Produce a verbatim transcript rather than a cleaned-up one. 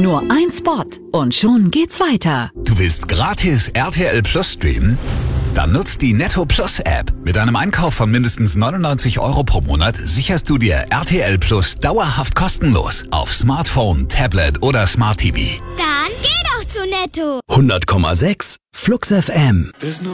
Nur ein Spot und schon geht's weiter. Du willst gratis R T L Plus streamen? Dann nutzt die Netto Plus App. Mit einem Einkauf von mindestens neunundneunzig Euro pro Monat sicherst du dir R T L Plus dauerhaft kostenlos auf Smartphone, Tablet oder Smart T V. Dann geh doch zu Netto. hundert Komma sechs Flux F M.